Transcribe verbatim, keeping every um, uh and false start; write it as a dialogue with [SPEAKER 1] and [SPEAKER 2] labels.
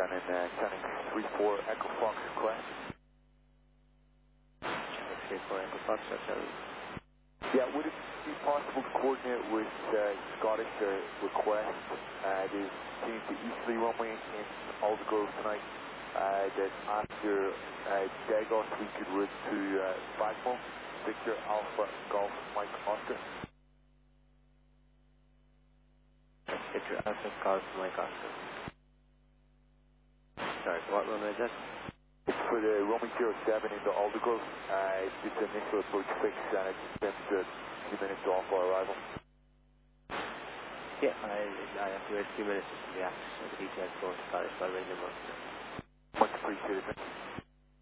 [SPEAKER 1] running uh, Channel three four Echo Fox request.
[SPEAKER 2] Channel three four Echo Fox, that's out.
[SPEAKER 1] Yeah, would it be possible to coordinate with uh, Scottish uh, request? Uh, there's changed the easterly runway in Aldergrove tonight. Uh, that after uh, Dagos we could route to uh, Bagmo, Victor Alpha Golf Mike Oscar.
[SPEAKER 2] Victor Alpha Golf Mike Oscar. Sorry, what runway is that?
[SPEAKER 1] It's for the roaming zero seven into Aldergrove. Uh, it's just an initial approach fix and it's been a few minutes off our arrival.
[SPEAKER 2] Yeah, I, I have to wait a few minutes to the access of the details for Scottish, but I'll ring them up.
[SPEAKER 1] Much appreciated.